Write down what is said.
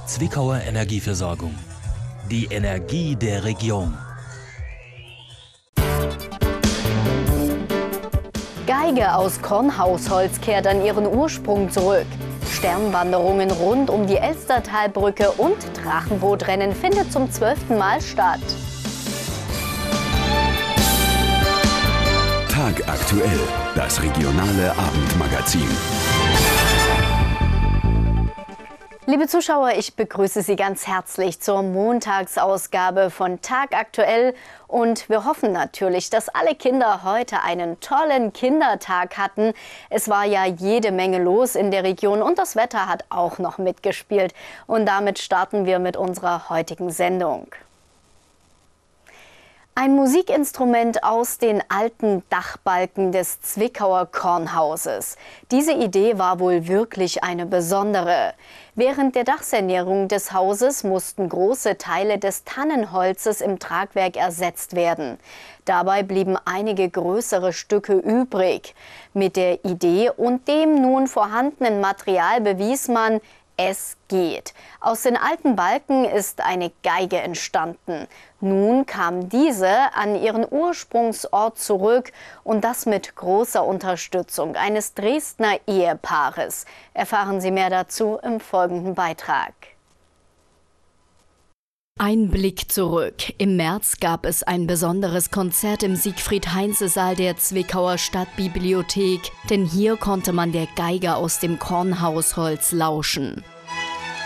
Zwickauer Energieversorgung. Die Energie der Region. Geige aus Kornhausholz kehrt an ihren Ursprung zurück. Sternwanderungen rund um die Elstertalbrücke und Drachenbootrennen findet zum 12. Mal statt. Tagaktuell, das regionale Abendmagazin. Liebe Zuschauer, ich begrüße Sie ganz herzlich zur Montagsausgabe von Tagaktuell und wir hoffen natürlich, dass alle Kinder heute einen tollen Kindertag hatten. Es war ja jede Menge los in der Region und das Wetter hat auch noch mitgespielt. Und damit starten wir mit unserer heutigen Sendung. Ein Musikinstrument aus den alten Dachbalken des Zwickauer Kornhauses. Diese Idee war wohl wirklich eine besondere. Während der Dachsanierung des Hauses mussten große Teile des Tannenholzes im Tragwerk ersetzt werden. Dabei blieben einige größere Stücke übrig. Mit der Idee und dem nun vorhandenen Material bewies man, es geht. Aus den alten Balken ist eine Geige entstanden. Nun kam diese an ihren Ursprungsort zurück und das mit großer Unterstützung eines Dresdner Ehepaares. Erfahren Sie mehr dazu im folgenden Beitrag. Ein Blick zurück. Im März gab es ein besonderes Konzert im Siegfried-Heinze-Saal der Zwickauer Stadtbibliothek, denn hier konnte man der Geige aus dem Kornhausholz lauschen.